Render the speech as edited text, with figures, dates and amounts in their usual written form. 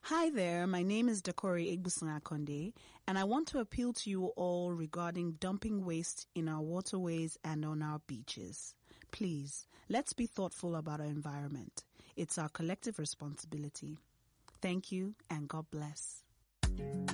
Hi there, my name is Dakori Egbuson Akonde, and I want to appeal to you all regarding dumping waste in our waterways and on our beaches. Please, let's be thoughtful about our environment. It's our collective responsibility. Thank you, and God bless.